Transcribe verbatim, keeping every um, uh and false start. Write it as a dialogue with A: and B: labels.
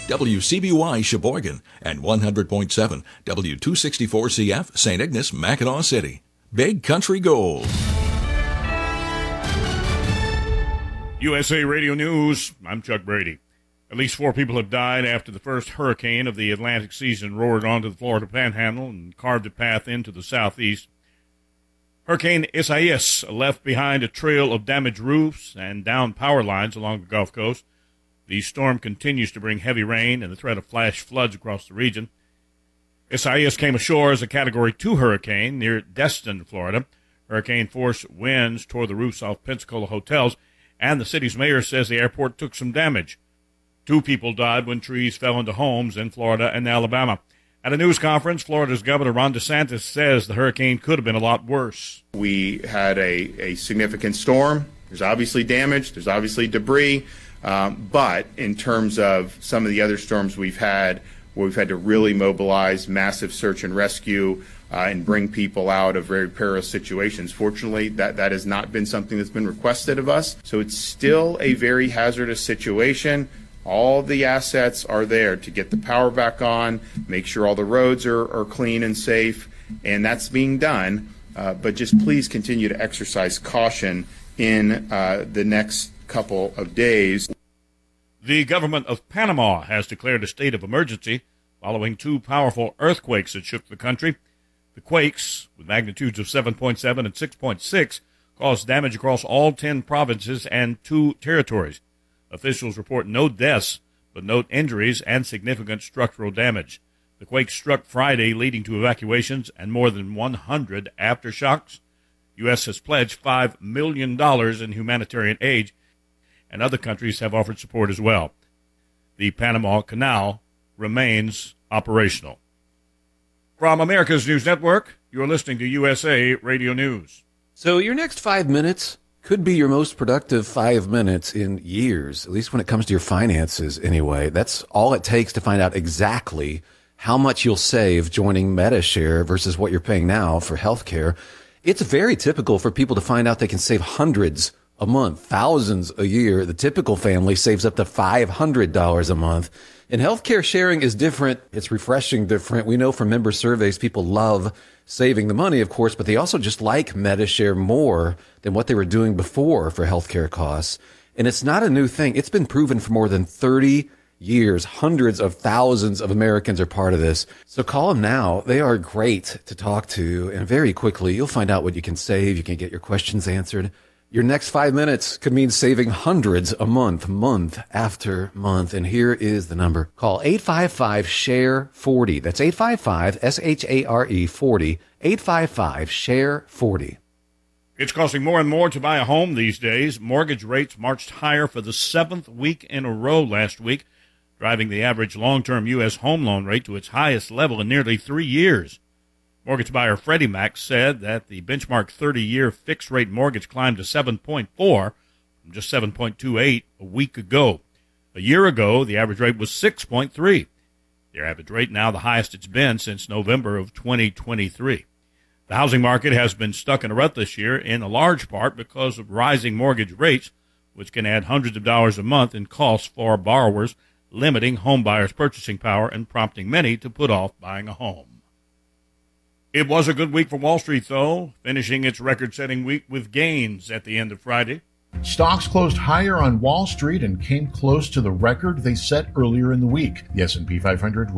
A: W C B Y Sheboygan, and one hundred point seven W two sixty-four C F Saint Ignace, Mackinac City. Big Country Gold.
B: U S A Radio News, I'm Chuck Brady. At least four people have died after the first hurricane of the Atlantic season roared onto the Florida Panhandle and carved a path into the southeast. Hurricane Isaias left behind a trail of damaged roofs and downed power lines along the Gulf Coast. The storm continues to bring heavy rain and the threat of flash floods across the region. Isaias came ashore as a Category two hurricane near Destin, Florida. Hurricane-force winds tore the roofs off Pensacola hotels, and the city's mayor says the airport took some damage. Two people died when trees fell into homes in Florida and Alabama. At a news conference, Florida's Governor Ron DeSantis says the hurricane could have been a lot worse.
C: We had a, a significant storm. There's obviously damage. There's obviously debris. Um, but in terms of some of the other storms we've had, where we've had to really mobilize massive search and rescue uh, and bring people out of very perilous situations, fortunately, that, that has not been something that's been requested of us. So it's still a very hazardous situation. All the assets are there to get the power back on, make sure all the roads are, are clean and safe, and that's being done. Uh, but just please continue to exercise caution in uh, the next couple of days.
B: The government of Panama has declared a state of emergency following two powerful earthquakes that shook the country. The quakes, with magnitudes of seven point seven and six point six, caused damage across all ten provinces and two territories. Officials report no deaths, but note injuries and significant structural damage. The quake struck Friday, leading to evacuations and more than one hundred aftershocks. U S has pledged five million dollars in humanitarian aid, and other countries have offered support as well. The Panama Canal remains operational. From America's News Network, you're listening to U S A Radio News.
D: So your next five minutes could be your most productive five minutes in years, at least when it comes to your finances anyway. That's all it takes to find out exactly how much you'll save joining Medi-Share versus what you're paying now for healthcare. It's very typical for people to find out they can save hundreds a month, thousands a year. The typical family saves up to five hundred dollars a month. And healthcare sharing is different. It's refreshing different. We know from member surveys, people love saving the money, of course, but they also just like Medi-Share more than what they were doing before for healthcare costs. And it's not a new thing. It's been proven for more than thirty years. Hundreds of thousands of Americans are part of this. So call them now. They are great to talk to. And very quickly, you'll find out what you can save. You can get your questions answered. Your next five minutes could mean saving hundreds a month, month after month. And here is the number. Call eight five five, S H A R E, forty. That's eight five five, S H A R E, forty. eight five five, S H A R E, forty.
B: It's costing more and more to buy a home these days. Mortgage rates marched higher for the seventh week in a row last week, driving the average long-term U S home loan rate to its highest level in nearly three years. Mortgage buyer Freddie Mac said that the benchmark thirty-year fixed-rate mortgage climbed to seven point four from just seven point two eight a week ago. A year ago, the average rate was six point three. The average rate now the highest it's been since November of twenty twenty-three. The housing market has been stuck in a rut this year in a large part because of rising mortgage rates, which can add hundreds of dollars a month in costs for borrowers, limiting home buyers' purchasing power and prompting many to put off buying a home. It was a good week for Wall Street, though, finishing its record-setting week with gains at the end of Friday.
E: Stocks closed higher on Wall Street and came close to the record they set earlier in the week. The S and P five hundred